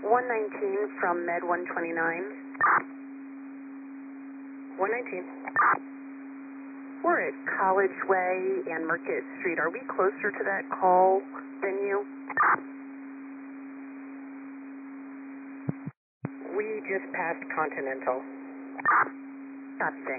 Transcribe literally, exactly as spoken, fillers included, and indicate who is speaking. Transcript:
Speaker 1: one nineteen from Med one twenty-nine. one nineteen. We're at College Way and Market Street. Are we closer to that call than you? We just passed Continental. Copy.